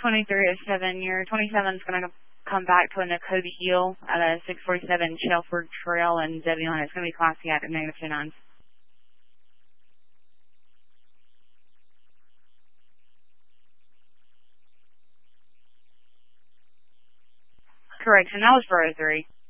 2307. Your 27 is going to come back to a Nakota Heel at a 647 Shelford Trail in Zebulon. It's going to be Class C active -29. Correction, that was for 03.